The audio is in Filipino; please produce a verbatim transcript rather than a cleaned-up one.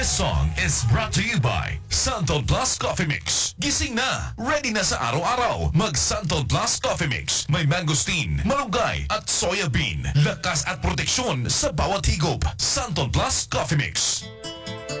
This song is brought to you by Santon Plus Coffee Mix. Gising na, ready na sa araw-araw. Mag Santon Plus Coffee Mix. May mangosteen, malunggay at soya bean. Lakas at proteksyon sa bawat higop. Santon Plus Coffee Mix.